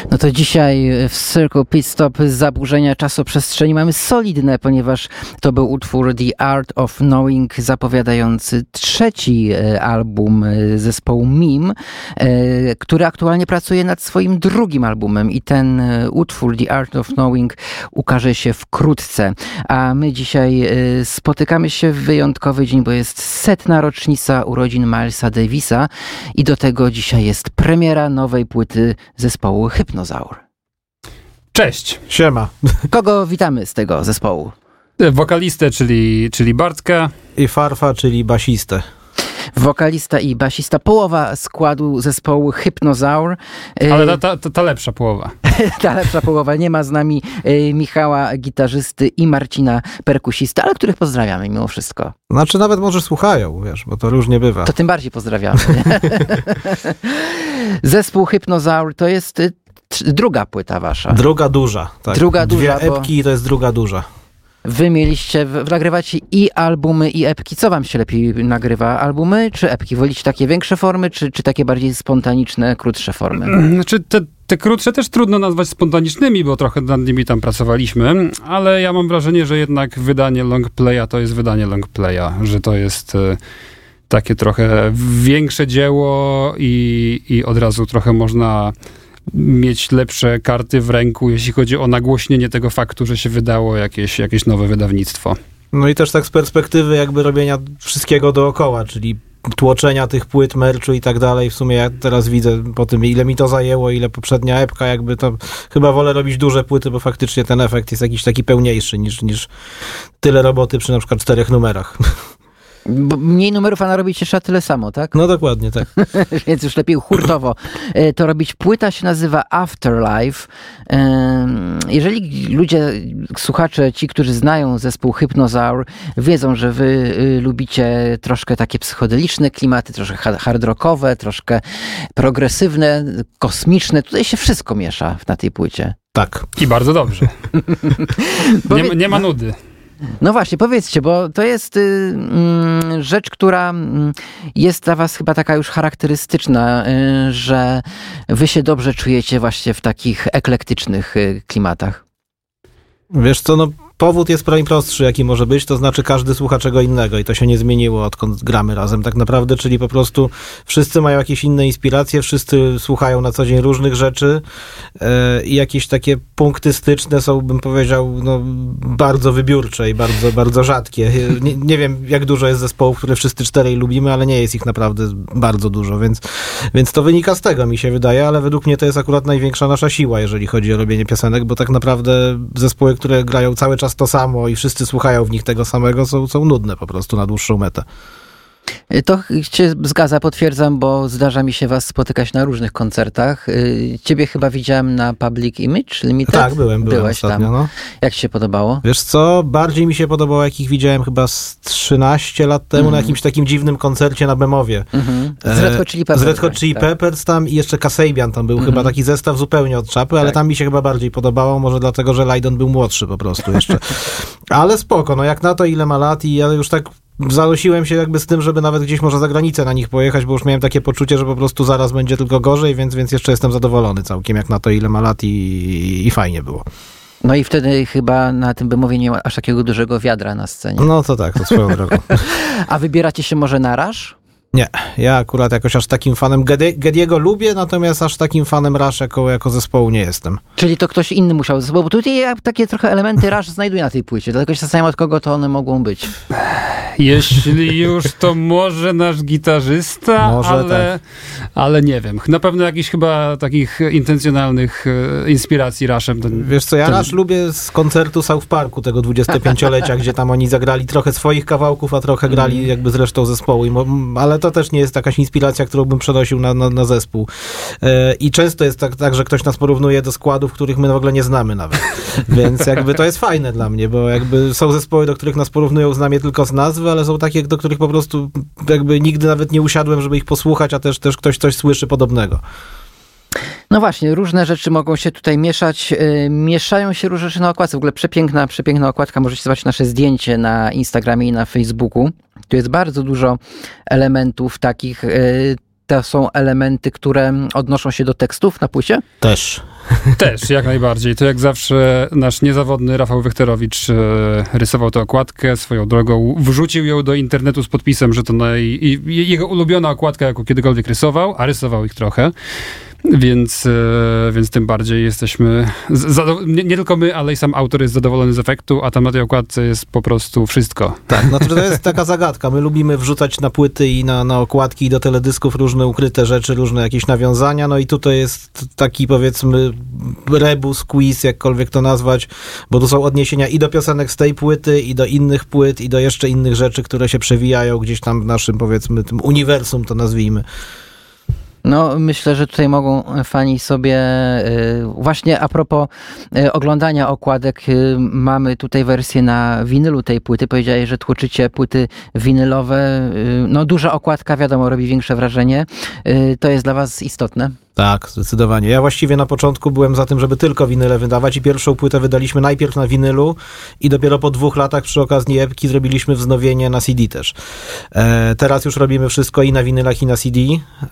No to dzisiaj w Circle Pit Stop zaburzenia czasoprzestrzeni mamy solidne, ponieważ to był utwór The Art of Knowing zapowiadający trzeci album zespołu Meme, który aktualnie pracuje nad swoim drugim albumem i ten utwór The Art of Knowing ukaże się wkrótce. A my dzisiaj spotykamy się w wyjątkowy dzień, bo jest 100. rocznica urodzin Milesa Davisa i do tego dzisiaj jest premiera nowej płyty zespołu Hypnozaur. Cześć. Siema. Kogo witamy z tego zespołu? Wokalistę, czyli Bartka. I Farfa, czyli basistę. Wokalista i basista, połowa składu zespołu Hypnozaur. Ale ta lepsza połowa. Ta lepsza połowa. Nie ma z nami Michała, gitarzysty i Marcina, perkusisty, ale których pozdrawiamy mimo wszystko. Znaczy nawet może słuchają, wiesz, bo to różnie bywa. To tym bardziej pozdrawiamy. Zespół Hypnozaur to jest druga płyta wasza. Druga duża. Tak. Druga duża, Dwie epki i to jest druga duża. Wy nagrywacie i albumy, i epki. Co wam się lepiej nagrywa? Albumy czy epki? Wolicie takie większe formy, czy takie bardziej spontaniczne, krótsze formy? Znaczy te krótsze też trudno nazwać spontanicznymi, bo trochę nad nimi tam pracowaliśmy, ale ja mam wrażenie, że jednak wydanie long playa to jest wydanie long playa, że to jest takie trochę większe dzieło i od razu trochę można mieć lepsze karty w ręku, jeśli chodzi o nagłośnienie tego faktu, że się wydało jakieś nowe wydawnictwo. No i też tak z perspektywy jakby robienia wszystkiego dookoła, czyli tłoczenia tych płyt, merchu i tak dalej. W sumie ja teraz widzę po tym, ile mi to zajęło, ile poprzednia epka, jakby to chyba wolę robić duże płyty, bo faktycznie ten efekt jest jakiś taki pełniejszy niż tyle roboty przy na przykład 4 numerach. Bo mniej numerów, a narobić jeszcze tyle samo, tak? No dokładnie, tak. Więc już lepiej hurtowo to robić. Płyta się nazywa Afterlife. Jeżeli ludzie, słuchacze, ci, którzy znają zespół Hypnozaur, wiedzą, że wy lubicie troszkę takie psychodeliczne klimaty, troszkę hard rockowe, troszkę progresywne, kosmiczne. Tutaj się wszystko miesza na tej płycie. Tak. I bardzo dobrze. Nie ma nudy. No właśnie, powiedzcie, bo to jest rzecz, która jest dla was chyba taka już charakterystyczna, że wy się dobrze czujecie właśnie w takich eklektycznych klimatach. Wiesz co, no powód jest najprostszy, jaki może być, to znaczy każdy słucha czego innego i to się nie zmieniło, odkąd gramy razem tak naprawdę, czyli po prostu wszyscy mają jakieś inne inspiracje, wszyscy słuchają na co dzień różnych rzeczy i jakieś takie punkty styczne są, bym powiedział, no, bardzo wybiórcze i bardzo, bardzo rzadkie. Nie wiem, jak dużo jest zespołów, które wszyscy 4 lubimy, ale nie jest ich naprawdę bardzo dużo, więc to wynika z tego, mi się wydaje, ale według mnie to jest akurat największa nasza siła, jeżeli chodzi o robienie piosenek, bo tak naprawdę zespoły, które grają cały czas to samo i wszyscy słuchają w nich tego samego, są nudne po prostu na dłuższą metę. To się zgadza, potwierdzam, bo zdarza mi się was spotykać na różnych koncertach. Ciebie chyba widziałem na Public Image Limited? Tak, byłem ostatnio. Tam. No. Jak ci się podobało? Wiesz co, bardziej mi się podobało, jak ich widziałem chyba z 13 lat temu na jakimś takim dziwnym koncercie na Bemowie. Z Red Hot Chili Peppers. Z Red Hot Chili Peppers tam i jeszcze Kasabian tam był, chyba taki zestaw zupełnie od czapy, ale tam mi się chyba bardziej podobało, może dlatego, że Lydon był młodszy po prostu jeszcze. Ale spoko, no jak na to, ile ma lat i ja już tak zanosiłem się jakby z tym, żeby nawet gdzieś może za granicę na nich pojechać, bo już miałem takie poczucie, że po prostu zaraz będzie tylko gorzej, więc jeszcze jestem zadowolony całkiem, jak na to, ile ma lat i fajnie było. No i wtedy chyba na tym Bemowie nie ma aż takiego dużego wiadra na scenie. No to tak, to swoją drogą. A wybieracie się może na Rush? Nie, ja akurat jakoś aż takim fanem Gediego lubię, natomiast aż takim fanem Rush jako zespołu nie jestem. Czyli to ktoś inny musiał, bo tutaj ja takie trochę elementy Rush znajduję na tej płycie, dlatego się zastanawiam, od kogo to one mogą być. Jeśli już, to może nasz gitarzysta, może ale nie wiem. Na pewno jakichś chyba takich intencjonalnych inspiracji Rushem. Wiesz co, ja Rush lubię z koncertu South Parku, tego 25-lecia, gdzie tam oni zagrali trochę swoich kawałków, a trochę grali jakby z resztą zespołu. Ale to też nie jest jakaś inspiracja, którą bym przenosił na zespół. I często jest tak, że ktoś nas porównuje do składów, których my w ogóle nie znamy nawet. Więc jakby to jest fajne dla mnie, bo jakby są zespoły, do których nas porównują, znam je tylko z nazwy, ale są takie, do których po prostu jakby nigdy nawet nie usiadłem, żeby ich posłuchać, a też ktoś coś słyszy podobnego. No właśnie, różne rzeczy mogą się tutaj mieszać. Mieszają się różne rzeczy na okładce. W ogóle przepiękna okładka. Możecie zobaczyć nasze zdjęcie na Instagramie i na Facebooku. Tu jest bardzo dużo elementów takich. To są elementy, które odnoszą się do tekstów na płycie? Też. Też, jak najbardziej. To jak zawsze nasz niezawodny Rafał Wychterowicz rysował tę okładkę swoją drogą, wrzucił ją do internetu z podpisem, że to jego ulubiona okładka, jaką kiedykolwiek rysował, a rysował ich trochę. Więc tym bardziej jesteśmy, nie tylko my, ale i sam autor jest zadowolony z efektu, a tam na tej okładce jest po prostu wszystko. Tak, no to jest taka zagadka. My lubimy wrzucać na płyty i na okładki i do teledysków różne ukryte rzeczy, różne jakieś nawiązania, no i tutaj jest taki, powiedzmy, rebus, quiz, jakkolwiek to nazwać, bo tu są odniesienia i do piosenek z tej płyty, i do innych płyt, i do jeszcze innych rzeczy, które się przewijają gdzieś tam w naszym, powiedzmy, tym uniwersum, to nazwijmy. No, myślę, że tutaj mogą fani sobie, właśnie a propos oglądania okładek, mamy tutaj wersję na winylu tej płyty. Powiedziałeś, że tłoczycie płyty winylowe. No, duża okładka, wiadomo, robi większe wrażenie. To jest dla was istotne? Tak, zdecydowanie. Ja właściwie na początku byłem za tym, żeby tylko winyle wydawać i pierwszą płytę wydaliśmy najpierw na winylu i dopiero po 2 latach przy okazji epki zrobiliśmy wznowienie na CD też. Teraz już robimy wszystko i na winylach, i na CD,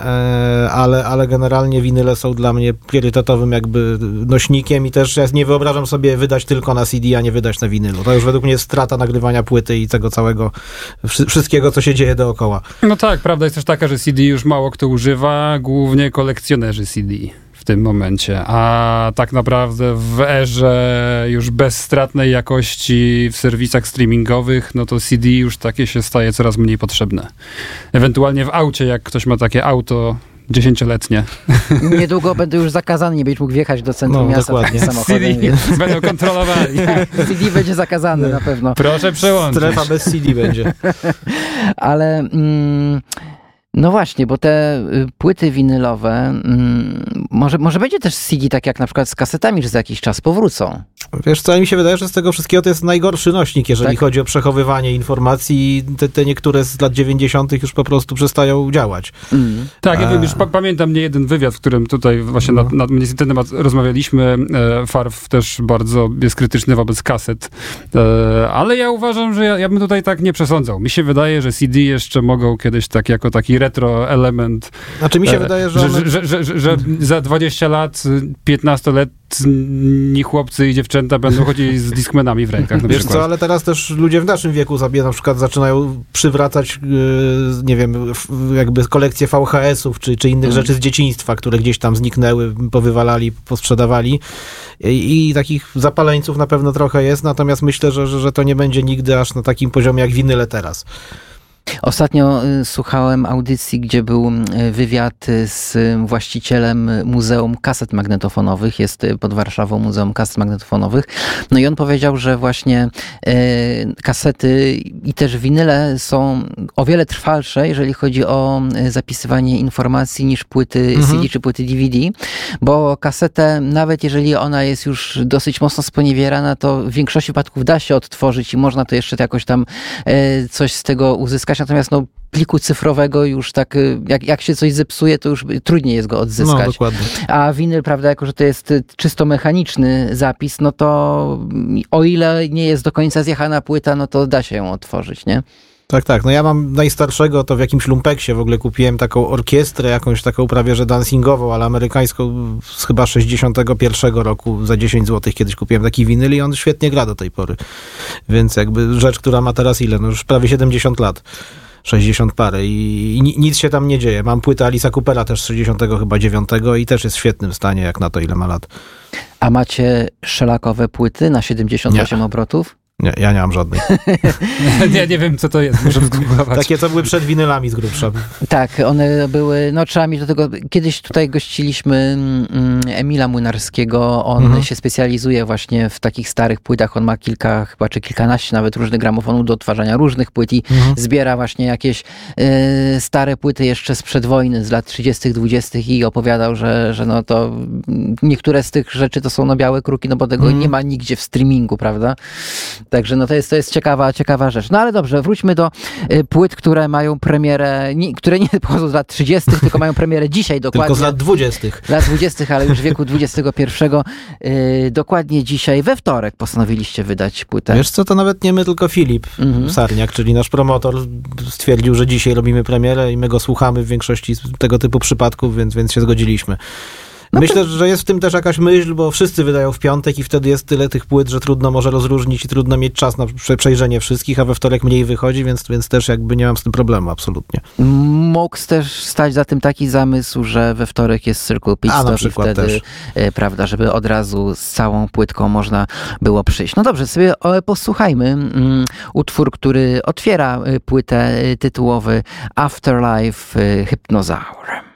ale generalnie winyle są dla mnie priorytetowym jakby nośnikiem i też ja nie wyobrażam sobie wydać tylko na CD, a nie wydać na winylu. To już według mnie jest strata nagrywania płyty i tego całego, wszystkiego, co się dzieje dookoła. No tak, prawda jest też taka, że CD już mało kto używa, głównie kolekcjonerzy CD w tym momencie, a tak naprawdę w erze już bezstratnej jakości w serwisach streamingowych, no to CD już takie się staje coraz mniej potrzebne. Ewentualnie w aucie, jak ktoś ma takie auto 10-letnie. Niedługo będę już zakazany, nie będziesz mógł wjechać do centrum miasta takim samochodem. CD będą kontrolowali. CD będzie zakazany na pewno. Proszę przełączyć. Strefa bez CD będzie. Ale... No właśnie, bo te płyty winylowe, może będzie też CD, tak jak na przykład z kasetami, że za jakiś czas powrócą. Wiesz co, mi się wydaje, że z tego wszystkiego to jest najgorszy nośnik, jeżeli chodzi o przechowywanie informacji. Te niektóre z lat 90. już po prostu przestają działać. Tak, ja już pamiętam nie jeden wywiad, w którym tutaj właśnie na ten temat rozmawialiśmy. Farf też bardzo jest krytyczny wobec kaset, ale ja uważam, że ja bym tutaj tak nie przesądzał. Mi się wydaje, że CD jeszcze mogą kiedyś tak jako taki retro element. Znaczy mi się wydaje, że za 20 lat 15-letni chłopcy i dziewczęta będą chodzili z Discmanami w rękach na Wiesz przykład. co, ale teraz też ludzie w naszym wieku sobie na przykład zaczynają przywracać, nie wiem, jakby kolekcje VHS-ów czy innych rzeczy z dzieciństwa, które gdzieś tam zniknęły, powywalali, posprzedawali. I takich zapaleńców na pewno trochę jest, natomiast myślę, że to nie będzie nigdy aż na takim poziomie jak winyle teraz. Ostatnio słuchałem audycji, gdzie był wywiad z właścicielem Muzeum Kaset Magnetofonowych. Jest pod Warszawą Muzeum Kaset Magnetofonowych. No i on powiedział, że właśnie kasety i też winyle są o wiele trwalsze, jeżeli chodzi o zapisywanie informacji niż płyty CD czy płyty DVD, bo kasetę, nawet jeżeli ona jest już dosyć mocno sponiewierana, to w większości wypadków da się odtworzyć i można to jeszcze jakoś tam coś z tego uzyskać. Natomiast no, pliku cyfrowego już tak, jak się coś zepsuje, to już trudniej jest go odzyskać. No, dokładnie. A winyl, prawda, jako że to jest czysto mechaniczny zapis, no to o ile nie jest do końca zjechana płyta, no to da się ją otworzyć, nie? Tak. No ja mam najstarszego, to w jakimś lumpeksie w ogóle kupiłem taką orkiestrę, jakąś taką prawie że dancingową, ale amerykańską z chyba 61 roku za 10 zł kiedyś kupiłem taki winyl i on świetnie gra do tej pory. Więc jakby rzecz, która ma teraz ile? No już prawie 70 lat. 60 parę i nic się tam nie dzieje. Mam płytę Alice'a Coopera też z 69 i też jest w świetnym stanie jak na to, ile ma lat. A macie szelakowe płyty na 78 obrotów? Nie, ja nie mam żadnej. nie wiem, co to jest, muszę zgooglować. Takie, co były przed winylami z grubsza. Tak, one były, no trzeba mieć do tego, kiedyś tutaj gościliśmy Emila Młynarskiego, on się specjalizuje właśnie w takich starych płytach, on ma kilka, chyba czy kilkanaście nawet różnych gramofonów do odtwarzania różnych płyt i zbiera właśnie jakieś stare płyty jeszcze sprzed wojny, z lat 30., 20. i opowiadał, że no to niektóre z tych rzeczy to są no białe kruki, no bo tego nie ma nigdzie w streamingu, prawda? Także no to jest ciekawa rzecz. No ale dobrze, wróćmy do płyt, które mają premierę, które nie pochodzą z lat 30., tylko mają premierę dzisiaj dokładnie. Tylko z lat 20. Lat 20., ale już wieku XXI. Dokładnie dzisiaj, we wtorek postanowiliście wydać płytę. Wiesz co, to nawet nie my, tylko Filip Sarniak, czyli nasz promotor, stwierdził, że dzisiaj robimy premierę i my go słuchamy w większości tego typu przypadków, więc się zgodziliśmy. Myślę, że jest w tym też jakaś myśl, bo wszyscy wydają w piątek i wtedy jest tyle tych płyt, że trudno może rozróżnić i trudno mieć czas na przejrzenie wszystkich, a we wtorek mniej wychodzi, więc też jakby nie mam z tym problemu absolutnie. Mógł też stać za tym taki zamysł, że we wtorek jest Circle Pit Stop i wtedy, też. Prawda, żeby od razu z całą płytką można było przyjść. No dobrze, sobie posłuchajmy utwór, który otwiera płytę, tytułowy Afterlife Hypnozaur.